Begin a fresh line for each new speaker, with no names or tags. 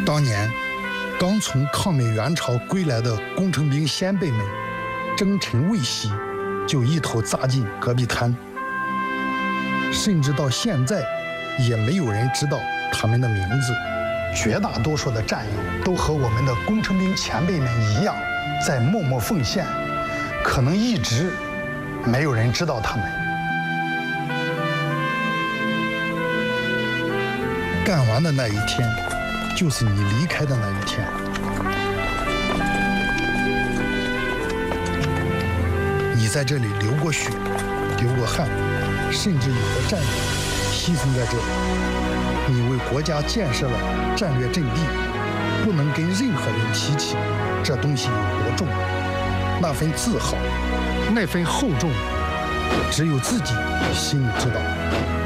当年刚从抗美援朝归来的工程兵先辈们，征尘未息，就一头扎进戈壁滩，甚至到现在也没有人知道他们的名字。绝大多数的战友都和我们的工程兵前辈们一样，在默默奉献，可能一直没有人知道他们。干完的那一天，就是你离开的那一天。你在这里流过血，流过汗，甚至有的战友牺牲在这里。你为国家建设了战略阵地，不能跟任何人提起这东西有多重，那份自豪，那份厚重，只有自己心里知道。